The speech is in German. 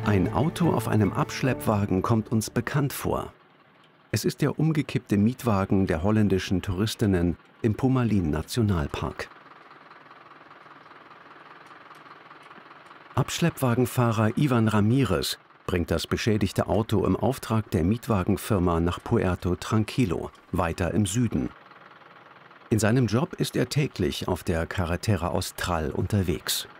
Ein Auto auf einem Abschleppwagen kommt uns bekannt vor. Es ist der umgekippte Mietwagen der holländischen Touristinnen im Pumalin-Nationalpark. Abschleppwagenfahrer Ivan Ramirez bringt das beschädigte Auto im Auftrag der Mietwagenfirma nach Puerto Tranquilo, weiter im Süden. In seinem Job ist er täglich auf der Carretera Austral unterwegs.